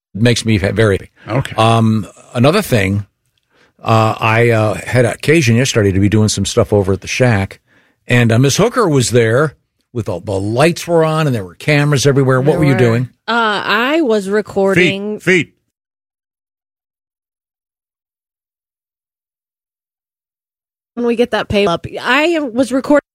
makes me very happy. Okay. Another thing, I had occasion yesterday to be doing some stuff over at the Shack, and Miss Hooker was there with all the lights were on and there were cameras everywhere. What were you doing? I was recording. Feet. When we get that pay up, I was recording